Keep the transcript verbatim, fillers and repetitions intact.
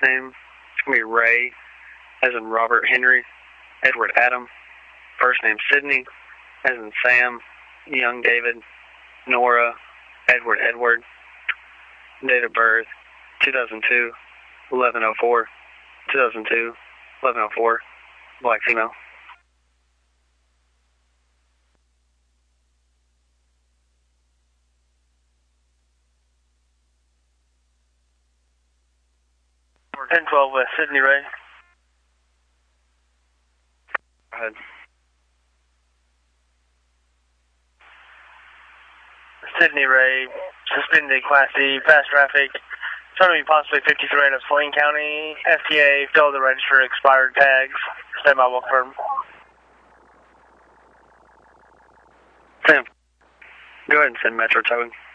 name is going to be Ray, as in Robert Henry, Edward Adam. First name Sydney, as in Sam, Young David, Nora, Edward Edward. Date of birth, two thousand two, eleven oh four. two thousand two, eleven oh four. Black female. ten twelve with Sydney Ray. Go ahead. Sydney Ray, suspended Class C, fast traffic, trying to be possibly fifty-three out of Swain County, F T A, failed to register expired tags, stand by, will confirm. Sam, go ahead and send Metro towing.